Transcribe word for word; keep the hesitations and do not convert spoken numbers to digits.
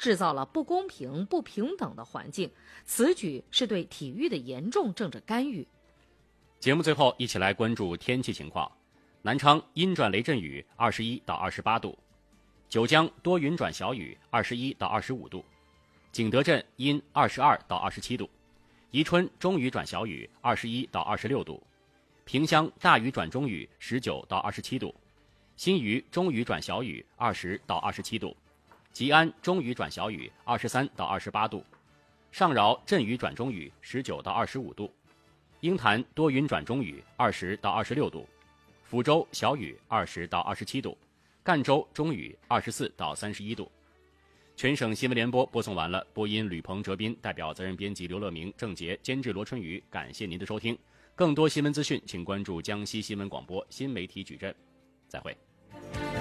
制造了不公平、不平等的环境，此举是对体育的严重政治干预。 节目最后一起来关注天气情况。南昌阴转雷阵雨，二十一到二十八度；九江多云转小雨，二十一到二十五度；景德镇阴，二十二到二十七度；宜春中雨转小雨，二十一到二十六度；萍乡大雨转中雨，十九到二十七度；新余中雨转小雨，二十到二十七度；吉安中雨转小雨，二十三到二十八度；上饶阵雨转中雨，十九到二十五度；鹰潭多云转中雨，二十到二十六度；福州小雨，二十到二十七度；赣州中雨，二十四到三十一度。全省新闻联播播送完了，播音吕鹏、哲斌，代表责任编辑刘乐明、郑杰，监制罗春雨。感谢您的收听，更多新闻资讯，请关注江西新闻广播新媒体矩阵。再会。